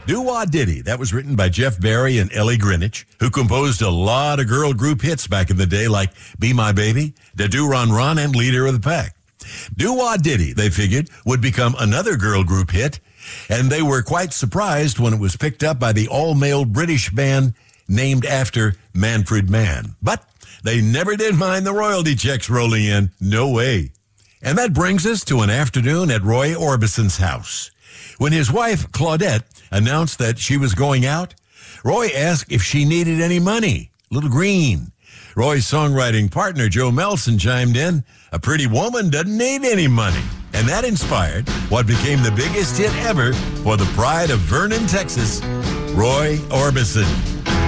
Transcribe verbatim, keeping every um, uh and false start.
Do-Wah Diddy, that was written by Jeff Barry and Ellie Greenwich, who composed a lot of girl group hits back in the day like Be My Baby, Da Do Ron Ron, and Leader of the Pack. Do-Wah Diddy, they figured, would become another girl group hit, and they were quite surprised when it was picked up by the all-male British band named after Manfred Mann. But they never did mind the royalty checks rolling in. No way. And that brings us to an afternoon at Roy Orbison's house. When his wife, Claudette, announced that she was going out, Roy asked if she needed any money. Little green. Roy's songwriting partner, Joe Melson, chimed in, "A pretty woman doesn't need any money." And that inspired what became the biggest hit ever for the pride of Vernon, Texas, Roy Orbison.